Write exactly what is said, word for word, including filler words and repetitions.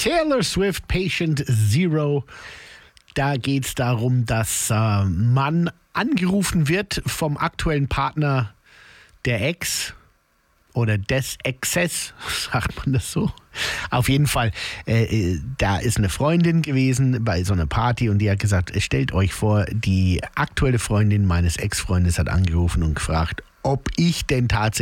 Taylor Swift, Patient Zero. Da geht es darum, dass äh, man angerufen wird vom aktuellen Partner der Ex oder des Exes, sagt man das so? Auf jeden Fall, äh, da ist eine Freundin gewesen bei so einer Party und die hat gesagt, stellt euch vor, die aktuelle Freundin meines Ex-Freundes hat angerufen und gefragt, ob ich denn tatsächlich